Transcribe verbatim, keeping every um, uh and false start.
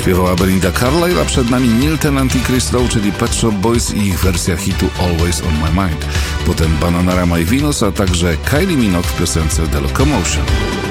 Śpiewała Belinda Carlisle, a przed nami Neil Tennant i Chris Lowe, czyli Pet Shop Boys i ich wersja hitu Always on My Mind. Potem Bananarama i Venus, a także Kylie Minogue w piosence The Locomotion.